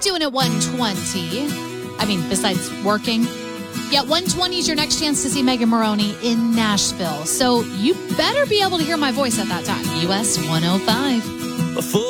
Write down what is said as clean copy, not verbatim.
doing at 1:20? I mean, besides working. Yeah, 1:20 is your next chance to see Megan Moroney in Nashville. So you better be able to hear my voice at that time. US 105.